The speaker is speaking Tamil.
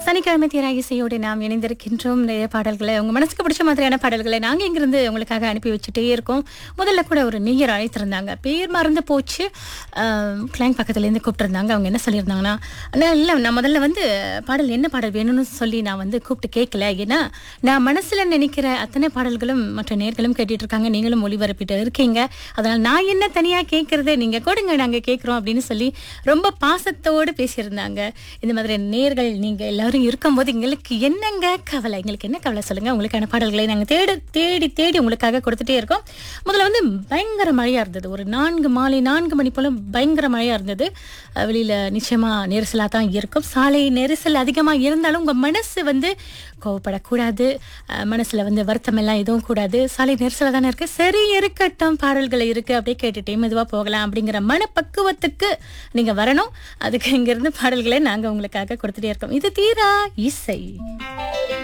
சனிக்கிழமை தீரா இசையோடு நாம் இணைந்திருக்கின்றோம். நிறைய பாடல்களை உங்க மனசுக்கு பிடிச்ச மாதிரியான பாடல்களை நாங்க இங்கிருந்து உங்களுக்காக அனுப்பி வச்சுட்டே இருக்கோம். முதல்ல கூட ஒரு நேயர் அழைத்திருந்தாங்க, பேர் மறந்து போச்சு. கிளைங் பக்கத்துல இருந்து கூப்பிட்டுருந்தாங்க. அவங்க என்ன சொல்லியிருந்தாங்கன்னா, இல்ல நான் முதல்ல பாடல் என்ன பாடல் வேணும்னு சொல்லி நான் கூப்பிட்டு கேட்கல. ஏன்னா நான் மனசுல நினைக்கிற அத்தனை பாடல்களும் மற்ற நேர்களும் கேட்டுட்டு இருக்காங்க, நீங்களும் ஒளிபரப்பிட்டு இருக்கீங்க. அதனால நான் என்ன தனியா கேட்கறது, நீங்க கொடுங்க நாங்க கேட்கிறோம் அப்படின்னு சொல்லி ரொம்ப பாசத்தோடு பேசியிருந்தாங்க. இந்த மாதிரி நேர்கள் நீங்க எல்லாரும் இருக்கும்போது எங்களுக்கு என்னங்க கவலை, எங்களுக்கு என்ன கவலை சொல்லுங்க. உங்களுக்கான பாடல்களை நாங்க தேடி தேடி உங்களுக்காக கொடுத்துட்டே இருக்கோம். முதல்ல பயங்கர மழையா இருந்தது. ஒரு மாலை 4 மணி போல பயங்கர மழையா இருந்தது. வெளியில நிச்சயமா நெரிசலா தான் இருக்கும். சாலை நெரிசல் அதிகமா இருந்தாலும் உங்க மனசு கோவப்படக்கூடாது, மனசுல வருத்தம் எல்லாம் எதுவும் கூடாது. சாலை நெரிசலா தானே இருக்கு, சரி இருக்கட்டும், பாடல்கள் இருக்கு, அப்படியே கேட்டுட்டே மெதுவா போகலாம் அப்படிங்கிற மனப்பக்குவத்துக்கு நீங்க வரணும். அதுக்கு இங்கிருந்து பாடல்களை நாங்க உங்களுக்காக கொடுத்துட்டே இருக்கோம். இது தீரா இசை.